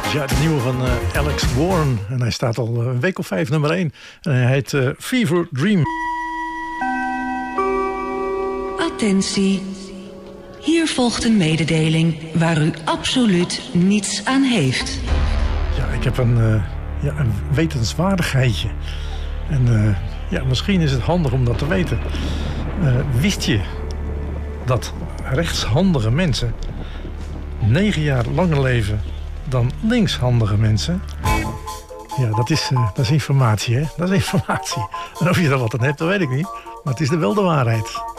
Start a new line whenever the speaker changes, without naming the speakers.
Ja, de nieuwe van Alex Warren. En hij staat al een week of 5 nummer 1. En hij heet Fever Dream.
Attentie. Hier volgt een mededeling waar u absoluut niets aan heeft.
Ja, ik heb een wetenswaardigheidje. En misschien is het handig om dat te weten. Wist je dat rechtshandige mensen 9 jaar langer leven dan linkshandige mensen? Ja, dat is informatie, hè? Dat is informatie. En of je er wat aan hebt, dat weet ik niet. Maar het is wel de waarheid.